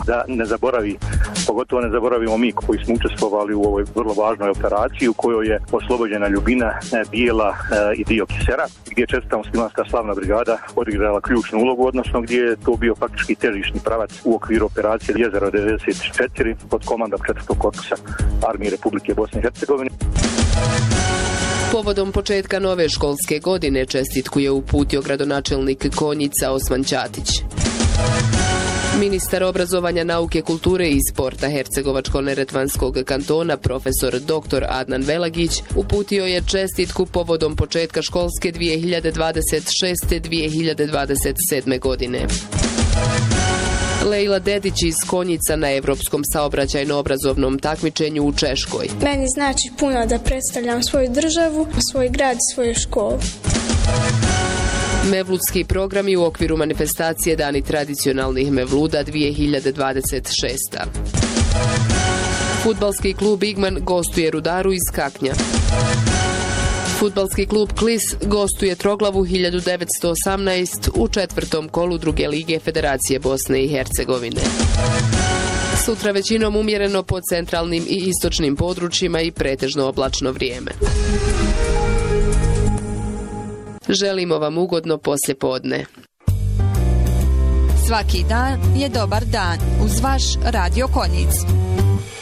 da ne zaboravi, pogotovo ne zaboravimo mi koji smo učestvovali u ovoj vrlo važnoj operaciji u kojoj je oslobođena Ljubina, Bijela i dio Kisera, gdje je 4. muslimanska slavna brigada odigrala ključnu ulogu, odnosno gdje je to bio faktički težišni pravac u okviru operacije Jezero 94 pod komandom 4. korpusa Armije Republike Bosne i Hercegovine. Povodom početka nove školske godine čestitku je uputio gradonačelnik Konjica Osman Ćatić. Ministar obrazovanja, nauke, kulture i sporta Hercegovačko-neretvanskog kantona profesor dr. Adnan Velagić uputio je čestitku povodom početka školske 2026-2027. godine. Lejla Dedić iz Konjica na Evropskom saobraćajno-obrazovnom takmičenju u Češkoj. Meni znači puno da predstavljam svoju državu, svoj grad i svoju školu. Mevludski programi u okviru manifestacije Dani tradicionalnih Mevluda 2026. Fudbalski klub Igman gostuje Rudaru iz Kaknja. Fudbalski klub Klis gostuje Troglavu 1918 u 4. kolu druge lige Federacije Bosne i Hercegovine. Sutra većinom umjereno po centralnim i istočnim područjima i pretežno oblačno vrijeme. Želimo vam ugodno poslijepodne. Svaki dan je dobar dan uz vaš Radio Konjic.